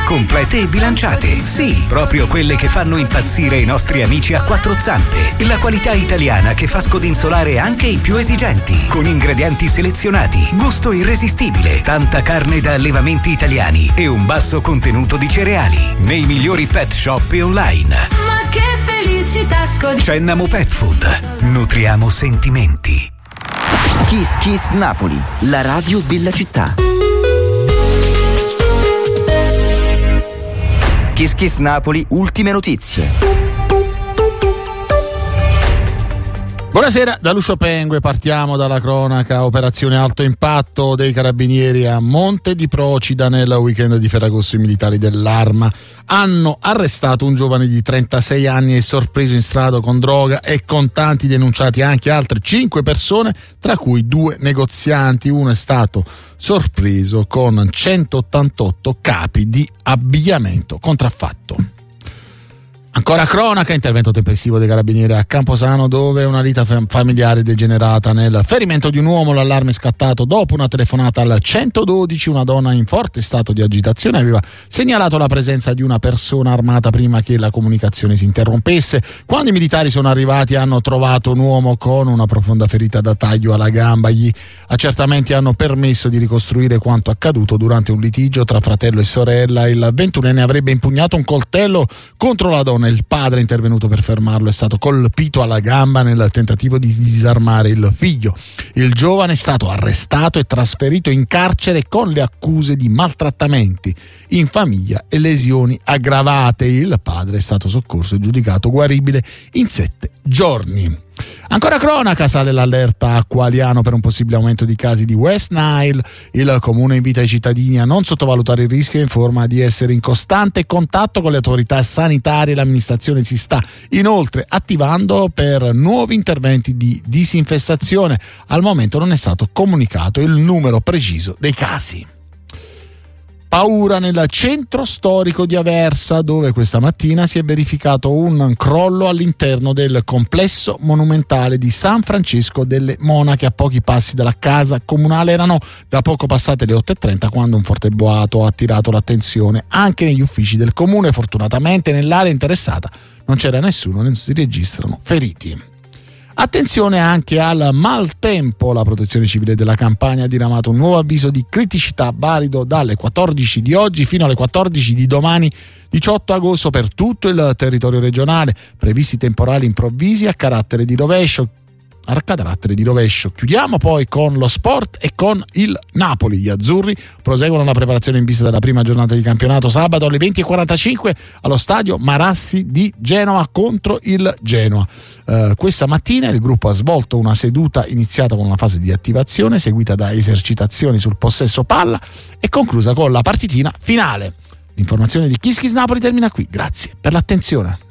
complete e bilanciate. Sì, proprio quelle che fanno impazzire i nostri amici a quattro zampe. La qualità italiana che fa scodinzolare anche i più esigenti, con ingredienti selezionati, gusto irresistibile, tanta carne da allevamenti italiani e un basso contenuto di cereali. Nei migliori pet shop e online. Ma che felicità Cennamo Pet Food. Nutriamo sentimenti. Kiss Kiss Napoli, la radio della città. Kiss Kiss Napoli, ultime notizie. Buonasera, da Lucio Pengue partiamo dalla cronaca. Operazione alto impatto dei carabinieri a Monte di Procida nel weekend di Ferragosto. I militari dell'Arma hanno arrestato un giovane di 36 anni e sorpreso in strada con droga e contanti, denunciati anche altre 5 persone, tra cui 2 negozianti. Uno è stato sorpreso con 188 capi di abbigliamento contraffatto. Ancora cronaca, intervento tempestivo dei carabinieri a Camposano, dove una lite familiare degenerata nel ferimento di un uomo. L'allarme è scattato dopo una telefonata al 112. Una donna in forte stato di agitazione aveva segnalato la presenza di una persona armata prima che la comunicazione si interrompesse. Quando i militari sono arrivati hanno trovato un uomo con una profonda ferita da taglio alla gamba. Gli accertamenti hanno permesso di ricostruire quanto accaduto durante un litigio tra fratello e sorella. Il 21enne avrebbe impugnato un coltello contro la donna. Il padre, intervenuto per fermarlo, è stato colpito alla gamba nel tentativo di disarmare il figlio. Il giovane è stato arrestato e trasferito in carcere con le accuse di maltrattamenti in famiglia e lesioni aggravate. Il padre è stato soccorso e giudicato guaribile in 7 giorni. Ancora cronaca, sale l'allerta acqualiano per un possibile aumento di casi di West Nile. Il comune invita i cittadini a non sottovalutare il rischio e informa di essere in costante contatto con le autorità sanitarie. L'amministrazione si sta inoltre attivando per nuovi interventi di disinfestazione. Al momento non è stato comunicato il numero preciso dei casi. Paura nel centro storico di Aversa, dove questa mattina si è verificato un crollo all'interno del complesso monumentale di San Francesco delle Monache, a pochi passi dalla casa comunale. Erano da poco passate le 8:30 quando un forte boato ha attirato l'attenzione anche negli uffici del comune. Fortunatamente nell'area interessata non c'era nessuno, non si registrano feriti. Attenzione anche al maltempo. La Protezione Civile della Campania ha diramato un nuovo avviso di criticità valido dalle 14 di oggi fino alle 14 di domani, 18 agosto, per tutto il territorio regionale. Previsti temporali improvvisi a carattere di rovescio. Chiudiamo poi con lo sport e con il Napoli. Gli azzurri proseguono la preparazione in vista della prima giornata di campionato sabato alle 20:45 allo stadio Marassi di Genova contro il Genoa. Questa mattina il gruppo ha svolto una seduta iniziata con una fase di attivazione seguita da esercitazioni sul possesso palla e conclusa con la partitina finale. L'informazione di Kiss Kiss Napoli termina qui. Grazie per l'attenzione.